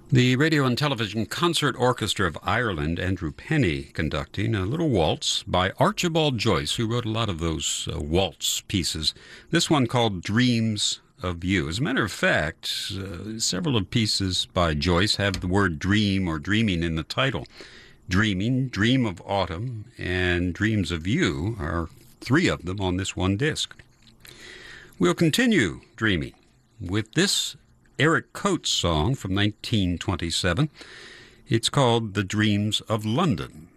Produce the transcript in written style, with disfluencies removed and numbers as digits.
The Radio and Television Concert Orchestra of Ireland, Andrew Penny conducting a little waltz by Archibald Joyce, who wrote a lot of those waltz pieces. This one called Dreams of You. As a matter of fact, several of pieces by Joyce have the word dream or dreaming in the title. Dreaming, Dream of Autumn, and Dreams of You are three of them on this one disc. We'll continue dreaming with this Eric Coates song from 1927. It's called The Dreams of London.